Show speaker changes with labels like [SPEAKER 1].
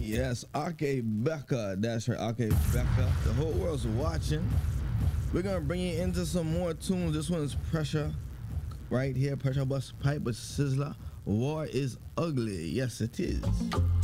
[SPEAKER 1] Yes, Ake Becca. That's right, Ake Becca. The whole world's watching. We're gonna bring you into some more tunes. This one is Pressure, right here. Pressure Bust Pipe with Sizzler. War is ugly. Yes, it is.